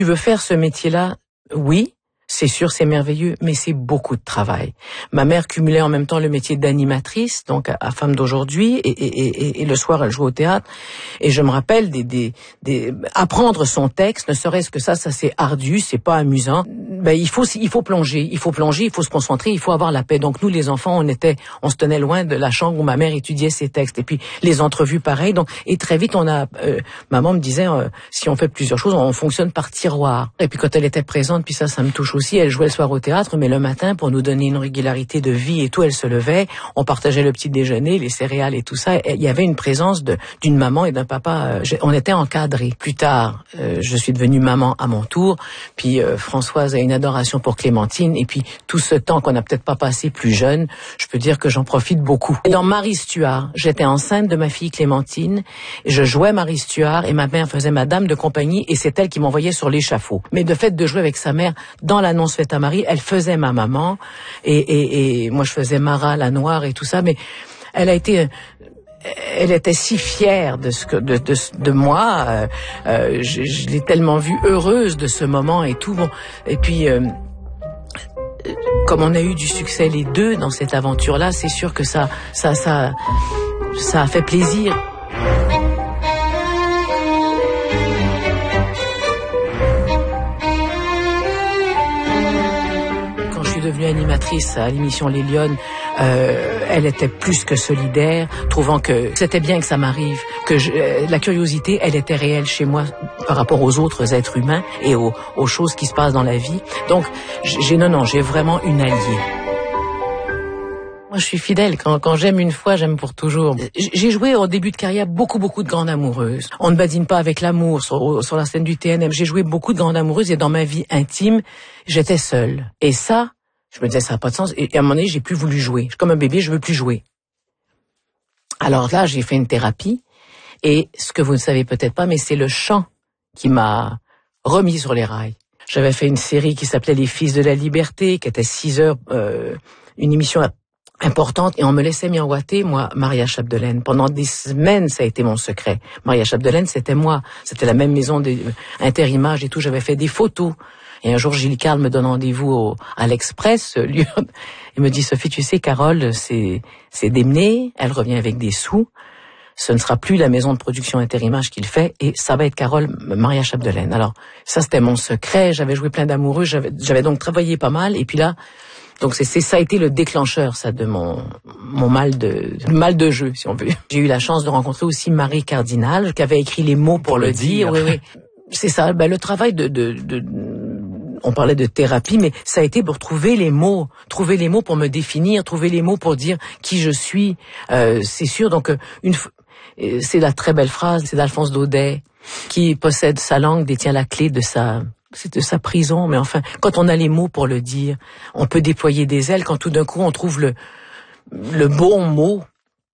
Tu veux faire ce métier-là? Oui. C'est sûr, c'est merveilleux, mais c'est beaucoup de travail. Ma mère cumulait en même temps le métier d'animatrice, donc à Femme d'aujourd'hui, et le soir, elle jouait au théâtre. Et je me rappelle apprendre son texte, ne serait-ce que ça c'est ardu, c'est pas amusant. Ben, il faut plonger, il faut se concentrer, il faut avoir la paix. Donc nous, les enfants, on se tenait loin de la chambre où ma mère étudiait ses textes. Et puis les entrevues, pareil. Donc, et très vite, maman me disait, si on fait plusieurs choses, on fonctionne par tiroir. Et puis quand elle était présente, puis ça me touche aussi, elle jouait le soir au théâtre, mais le matin, pour nous donner une régularité de vie et tout, elle se levait, on partageait le petit déjeuner, les céréales et tout ça. Et il y avait une présence d'une maman et d'un papa. On était encadrés. Plus tard, je suis devenue maman à mon tour, puis Françoise a une adoration pour Clémentine, et puis tout ce temps qu'on n'a peut-être pas passé plus jeune, je peux dire que j'en profite beaucoup. Et dans Marie Stuart, j'étais enceinte de ma fille Clémentine, je jouais Marie Stuart, et ma mère faisait ma dame de compagnie, et c'est elle qui m'envoyait sur l'échafaud. Mais de fait de jouer avec sa mère dans l'annonce faite à Marie, elle faisait ma maman, et moi je faisais Mara la Noire et tout ça, mais elle était si fière de moi. Je l'ai tellement vue heureuse de ce moment et tout. Bon, et puis comme on a eu du succès les deux dans cette aventure-là, c'est sûr que ça a fait plaisir. Devenue animatrice à l'émission Les Lyonnes, elle était plus que solidaire, trouvant que c'était bien que ça m'arrive, que la curiosité, elle était réelle chez moi par rapport aux autres êtres humains et aux choses qui se passent dans la vie. Donc, j'ai vraiment une alliée. Moi, je suis fidèle. Quand j'aime une fois, j'aime pour toujours. J'ai joué au début de carrière beaucoup de grandes amoureuses. On ne badine pas avec l'amour sur la scène du TNM. J'ai joué beaucoup de grandes amoureuses et dans ma vie intime, j'étais seule. Et ça, je me disais, ça n'a pas de sens. Et à un moment donné, j'ai plus voulu jouer. Je suis comme un bébé, je veux plus jouer. Alors là, j'ai fait une thérapie. Et ce que vous ne savez peut-être pas, mais c'est le chant qui m'a remis sur les rails. J'avais fait une série qui s'appelait Les Fils de la Liberté, qui était 6 heures, une émission importante. Et on me laissait miroiter, moi, Maria Chapdelaine. Pendant des semaines, ça a été mon secret. Maria Chapdelaine, c'était moi. C'était la même maison d'Interimage et tout. J'avais fait des photos. Et un jour, Gilles Carle me donne rendez-vous à l'Express. Il me dit, Sophie, tu sais, Carole, c'est démené, elle revient avec des sous. Ce ne sera plus la maison de production Intérimage qu'il fait, et ça va être Carole Maria Chapdelaine. Alors, ça, c'était mon secret. J'avais joué plein d'amoureux, j'avais donc travaillé pas mal. Et puis là, donc ça a été le déclencheur, ça, de mon mal de jeu, si on veut. J'ai eu la chance de rencontrer aussi Marie Cardinal, qui avait écrit les mots pour le dire. Oui. C'est ça, le travail on parlait de thérapie, mais ça a été pour trouver les mots pour me définir, trouver les mots pour dire qui je suis. C'est sûr, donc c'est la très belle phrase, c'est d'Alphonse Daudet, qui possède sa langue, détient la clé de sa prison. Mais enfin, quand on a les mots pour le dire, on peut déployer des ailes. Quand tout d'un coup on trouve le bon mot,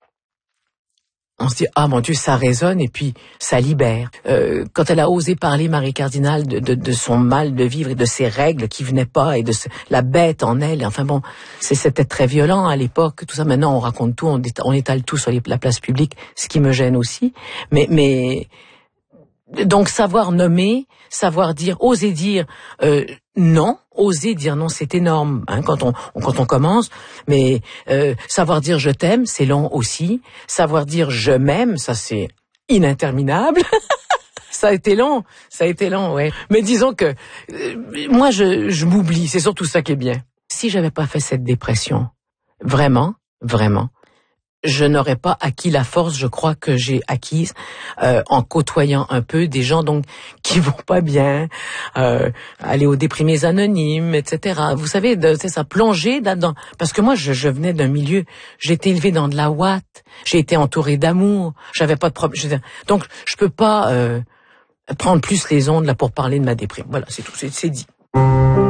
on se dit, ah mon Dieu, ça résonne et puis ça libère. Quand elle a osé parler, Marie Cardinal, de son mal de vivre et de ses règles qui venaient pas et de la bête en elle, enfin bon, c'était très violent à l'époque, tout ça. Maintenant, on raconte tout, on étale tout sur la place publique, ce qui me gêne aussi. Mais donc savoir nommer, savoir dire, oser dire non, oser dire non, c'est énorme quand on commence. Mais savoir dire je t'aime, c'est long aussi. Savoir dire je m'aime, ça c'est ininterminable. Ça a été long, ouais. Mais disons que moi je m'oublie, c'est surtout ça qui est bien. Si j'avais pas fait cette dépression, vraiment, je n'aurais pas acquis la force, je crois, que j'ai acquise en côtoyant un peu des gens donc qui vont pas bien, aller aux déprimés anonymes, etc. Vous savez, c'est ça, plonger là-dedans. Parce que moi, je venais d'un milieu, j'ai été élevée dans de la ouate, j'ai été entourée d'amour, j'avais pas de problème. Donc, je peux pas prendre plus les ondes là pour parler de ma déprime. Voilà, c'est tout, c'est dit.